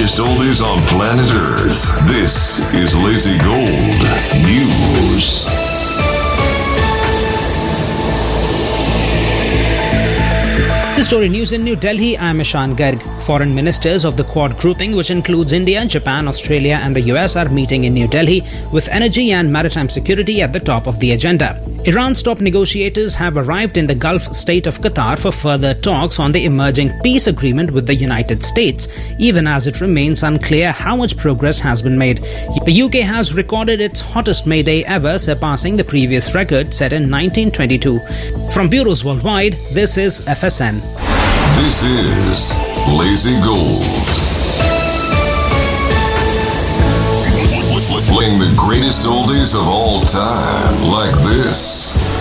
greatest oldies on planet Earth. This is Lazy Gold News. The story news in New Delhi. I'm Ishan Garg. Foreign ministers of the Quad grouping, which includes India, Japan, Australia and the US, are meeting in New Delhi with energy and maritime security at the top of the agenda. Iran's top negotiators have arrived in the Gulf state of Qatar for further talks on the emerging peace agreement with the United States, even as it remains unclear how much progress has been made. The UK has recorded its hottest May Day ever, surpassing the previous record set in 1922. From bureaus worldwide, this is FSN. This is Lazy Gold. Playing the greatest oldies of all time, like this.